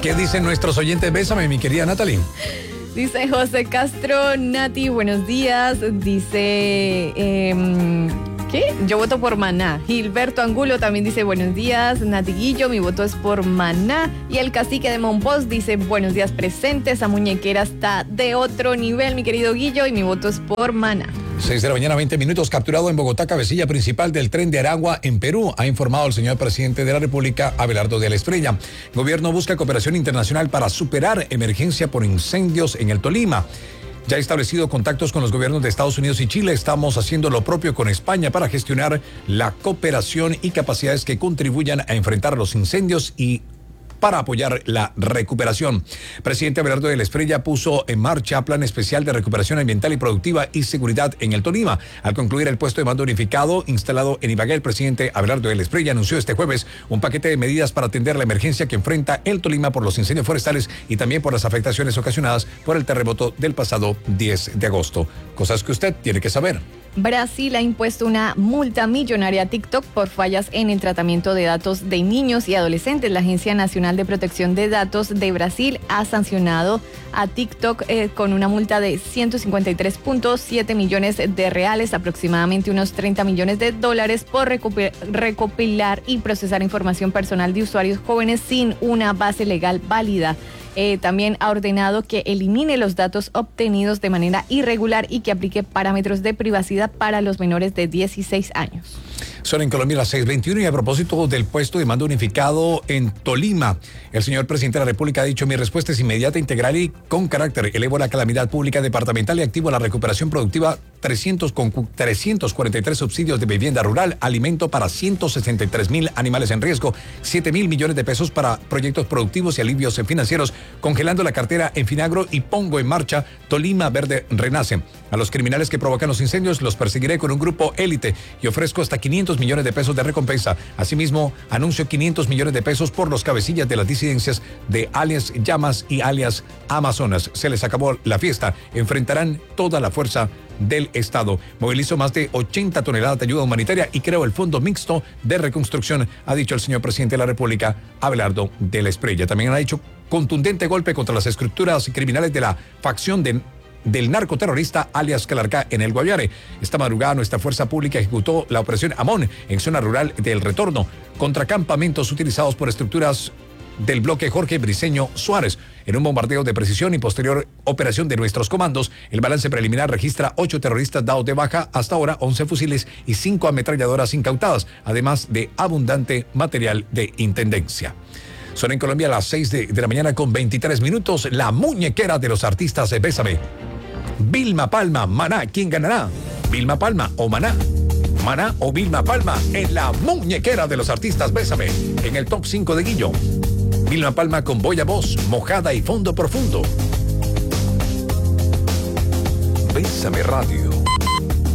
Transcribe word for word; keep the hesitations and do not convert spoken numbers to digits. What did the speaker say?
¿Qué dicen nuestros oyentes? Bésame, mi querida Natalie. Dice José Castro, Nati, buenos días. Dice, eh, ¿qué? Yo voto por Maná. Gilberto Angulo también dice, buenos días. Nati Guillo, mi voto es por Maná. Y el cacique de Monpós dice, buenos días presentes. Esa muñequera está de otro nivel, mi querido Guillo, y mi voto es por Maná. seis de la mañana, veinte minutos, capturado en Bogotá, cabecilla principal del tren de Aragua en Perú, ha informado el señor presidente de la República, Abelardo de la Espriella. El gobierno busca cooperación internacional para superar emergencia por incendios en el Tolima. Ya ha establecido contactos con los gobiernos de Estados Unidos y Chile. Estamos haciendo lo propio con España para gestionar la cooperación y capacidades que contribuyan a enfrentar los incendios y para apoyar la recuperación. Presidente Abelardo de la Espriella puso en marcha plan especial de recuperación ambiental y productiva y seguridad en el Tolima. Al concluir el puesto de mando unificado instalado en Ibagué, el presidente Abelardo de la Espriella anunció este jueves un paquete de medidas para atender la emergencia que enfrenta el Tolima por los incendios forestales y también por las afectaciones ocasionadas por el terremoto del pasado diez de agosto. Cosas que usted tiene que saber. Brasil ha impuesto una multa millonaria a TikTok por fallas en el tratamiento de datos de niños y adolescentes. La Agencia Nacional de Protección de Datos de Brasil ha sancionado a TikTok eh, con una multa de ciento cincuenta y tres punto siete millones de reales, aproximadamente unos treinta millones de dólares, por recopilar y procesar información personal de usuarios jóvenes sin una base legal válida. Eh, también ha ordenado que elimine los datos obtenidos de manera irregular y que aplique parámetros de privacidad para los menores de dieciséis años. Son en Colombia las seis veintiuno y a propósito del puesto de mando unificado en Tolima, el señor presidente de la República ha dicho: mi respuesta es inmediata, integral y con carácter. Elevo la calamidad pública departamental y activo la recuperación productiva. trescientos, con trescientos cuarenta y tres subsidios de vivienda rural, alimento para ciento sesenta y tres mil animales en riesgo, siete mil millones de pesos para proyectos productivos y alivios financieros, congelando la cartera en Finagro y pongo en marcha Tolima Verde Renace. A los criminales que provocan los incendios los perseguiré con un grupo élite y ofrezco hasta quinientos millones de pesos de recompensa. Asimismo, anuncio quinientos millones de pesos por los cabecillas de las disidencias de alias Llamas y alias Amazonas. Se les acabó la fiesta. Enfrentarán toda la fuerza del Estado. Movilizo más de ochenta toneladas de ayuda humanitaria y creo el Fondo Mixto de Reconstrucción, ha dicho el señor presidente de la República, Abelardo de la Espriella. También ha dicho contundente golpe contra las estructuras criminales de la facción de del narcoterrorista alias Calarcá en el Guaviare. Esta madrugada nuestra fuerza pública ejecutó la operación Amón en zona rural del Retorno contra campamentos utilizados por estructuras del bloque Jorge Briceño Suárez. En un bombardeo de precisión y posterior operación de nuestros comandos, el balance preliminar registra ocho terroristas dados de baja, hasta ahora once fusiles y cinco ametralladoras incautadas, además de abundante material de intendencia. Son en Colombia las seis de, de la mañana con veintitrés minutos. La muñequera de los artistas de Bésame. Vilma Palma, Maná, ¿quién ganará? Vilma Palma o Maná. Maná o Vilma Palma en la muñequera de los artistas Bésame. En el top cinco de Guillo. Vilma Palma con Boya Voz, Mojada y Fondo Profundo. Bésame Radio.